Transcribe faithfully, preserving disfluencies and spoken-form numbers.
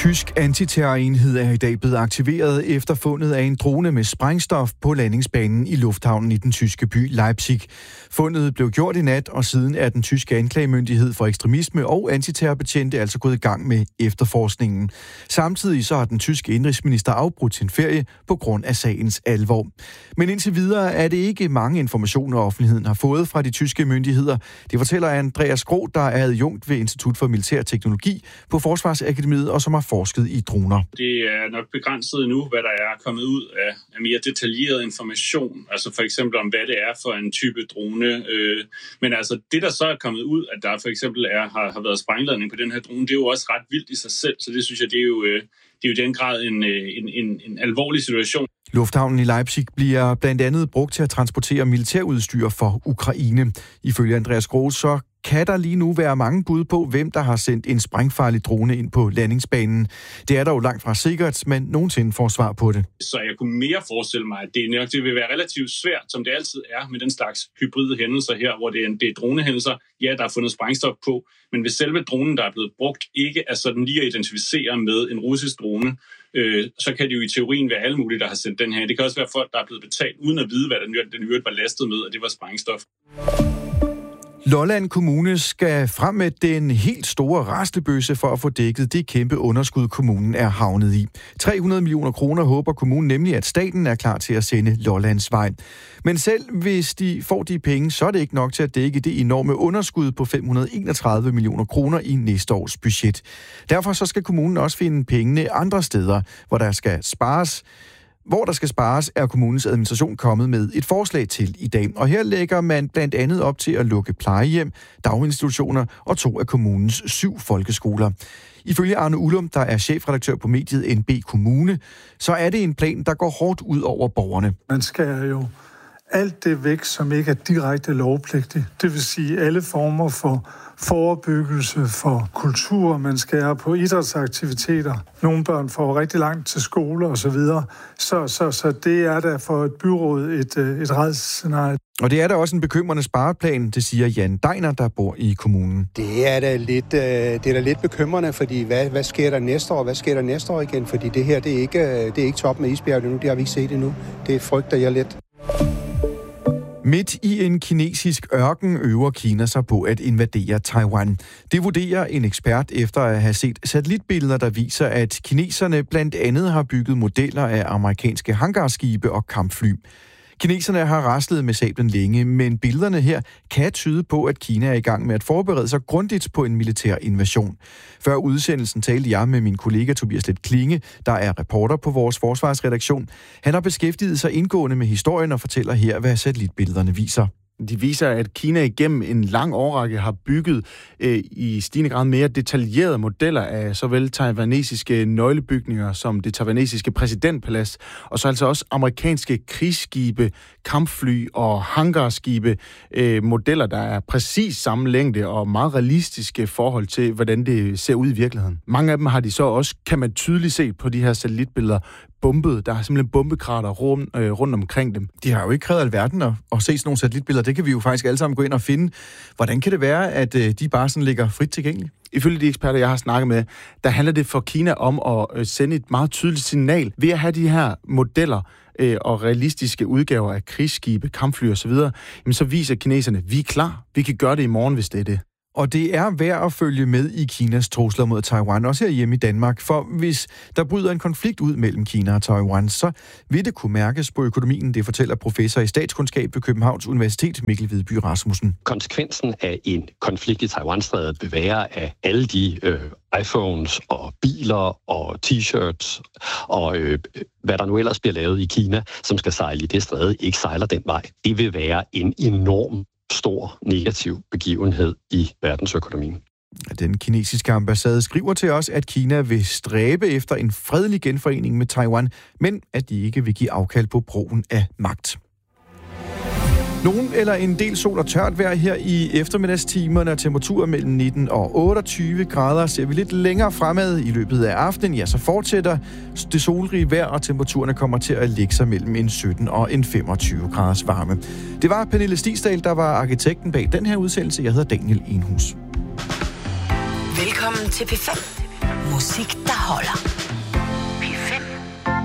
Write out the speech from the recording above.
Tysk antiterrorenhed er i dag blevet aktiveret efter fundet af en drone med sprængstof på landingsbanen i lufthavnen i den tyske by Leipzig. Fundet blev gjort i nat, og siden er den tyske anklagemyndighed for ekstremisme og antiterrorbetjente altså gået i gang med efterforskningen. Samtidig så har den tyske indrigsminister afbrudt sin ferie på grund af sagens alvor. Men indtil videre er det ikke mange informationer, offentligheden har fået fra de tyske myndigheder. Det fortæller Andreas Groth, der er adjunkt ved Institut for Militær Teknologi på Forsvarsakademiet og som har forsket i droner. Det er nok begrænset nu, hvad der er kommet ud af, af mere detaljeret information. Altså for eksempel om, hvad det er for en type drone. Øh, men altså det, der så er kommet ud, at der for eksempel er, har, har været sprængladning på den her drone, det er jo også ret vildt i sig selv. Så det synes jeg, det er jo, øh, det er jo i den grad en, en, en, en alvorlig situation. Lufthavnen i Leipzig bliver blandt andet brugt til at transportere militærudstyr for Ukraine. Ifølge Andreas Groth, så kan der lige nu være mange bud på, hvem der har sendt en sprængfarlig drone ind på landingsbanen. Det er der jo langt fra sikkert, men nogensinde får svar på det. Så jeg kunne mere forestille mig, at det, nok, det vil være relativt svært, som det altid er med den slags hybride hændelser her, hvor det er, det er dronehændelser. Ja, der er fundet sprængstof på, men hvis selve dronen, der er blevet brugt, ikke er sådan lige at identificere med en russisk drone, øh, så kan det jo i teorien være alle mulige, der har sendt den her. Det kan også være folk, der er blevet betalt, uden at vide, hvad den, den øvrigt var lastet med, og det var sprængstof. Lolland Kommune skal frem med den helt store rastebøsse for at få dækket det kæmpe underskud, kommunen er havnet i. tre hundrede millioner kroner håber kommunen nemlig, at staten er klar til at sende Lollands vej. Men selv hvis de får de penge, så er det ikke nok til at dække det enorme underskud på fem hundrede enogtredive millioner kroner i næste års budget. Derfor så skal kommunen også finde pengene andre steder, hvor der skal spares. Hvor der skal spares, er kommunens administration kommet med et forslag til i dag. Og her lægger man blandt andet op til at lukke plejehjem, daginstitutioner og to af kommunens syv folkeskoler. Ifølge Arne Ullum, der er chefredaktør på mediet N B Kommune, så er det en plan, der går hårdt ud over borgerne. Man skal jo alt det væk, som ikke er direkte lovpligtigt. Det vil sige alle former for forebyggelse, for kultur, man skærer på idrætsaktiviteter. Nogle børn får rigtig langt til skole og så videre. Så, så, så det er der for et byråd et, et rædselsscenarie. Og det er da også en bekymrende spareplan, det siger Jan Deiner, der bor i kommunen. Det er da lidt, det er da lidt bekymrende, fordi hvad, hvad sker der næste år? Hvad sker der næste år igen? Fordi det her, det er ikke, det er ikke top med isbjerget nu. Det har vi ikke set endnu. Det frygter jeg lidt. Midt i en kinesisk ørken øver Kina sig på at invadere Taiwan. Det vurderer en ekspert efter at have set satellitbilleder, der viser, at kineserne blandt andet har bygget modeller af amerikanske hangarskibe og kampfly. Kineserne har raslet med sablen længe, men billederne her kan tyde på, at Kina er i gang med at forberede sig grundigt på en militær invasion. Før udsendelsen talte jeg med min kollega Tobias Let Klinge, der er reporter på vores forsvarsredaktion. Han har beskæftiget sig indgående med historien og fortæller her, hvad satellitbillederne viser. De viser, at Kina igennem en lang årrække har bygget øh, i stigende grad mere detaljerede modeller af såvel taiwanesiske nøglebygninger som det taiwanesiske præsidentpalads, og så altså også amerikanske krigsskibe, kampfly og hangarskibe, øh, modeller, der er præcis samme længde og meget realistiske forhold til, hvordan det ser ud i virkeligheden. Mange af dem har de så også, kan man tydeligt se på de her satellitbilleder, bombet. Der er simpelthen bombekrater rundt, øh, rundt omkring dem. De har jo ikke krævet alverden at, at se sådan nogle satellitbilleder. Det kan vi jo faktisk alle sammen gå ind og finde. Hvordan kan det være, at øh, de bare sådan ligger frit tilgængelige? Ifølge de eksperter, jeg har snakket med, der handler det for Kina om at øh, sende et meget tydeligt signal ved at have de her modeller øh, og realistiske udgaver af krigsskibe, kampfly osv., jamen så viser kineserne, vi er klar. Vi kan gøre det i morgen, hvis det er det. Og det er værd at følge med i Kinas trusler mod Taiwan, også her hjemme i Danmark. For hvis der bryder en konflikt ud mellem Kina og Taiwan, så vil det kunne mærkes på økonomien, det fortæller professor i statskundskab ved Københavns Universitet, Mikkel Hvidby Rasmussen. Konsekvensen af en konflikt i Taiwan-strædet vil være, at alle de øh, iPhones og biler og t-shirts og øh, hvad der nu ellers bliver lavet i Kina, som skal sejle i det stræde, ikke sejler den vej. Det vil være en enorm stor negativ begivenhed i verdensøkonomien. Den kinesiske ambassade skriver til os, at Kina vil stræbe efter en fredelig genforening med Taiwan, men at de ikke vil give afkald på brugen af magt. Nogen eller en del sol og tørt vejr her i eftermiddagstimerne, og temperaturer mellem nitten og otteogtyve grader. Ser vi lidt længere fremad i løbet af aftenen, ja, så fortsætter det solrige vejr, og temperaturerne kommer til at ligge sig mellem en sytten og en femogtyve graders varme. Det var Pernille Stigsdal, der var arkitekten bag den her udsendelse. Jeg hedder Daniel Enhus. Velkommen til P fem Musik, der holder.